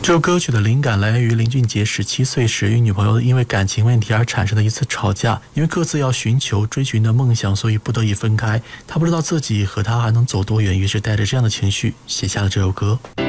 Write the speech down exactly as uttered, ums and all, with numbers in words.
这首歌曲的灵感来源于林俊杰十七岁时与女朋友因为感情问题而产生的一次吵架，因为各自要寻求追寻的梦想，所以不得已分开。他不知道自己和他还能走多远，于是带着这样的情绪写下了这首歌。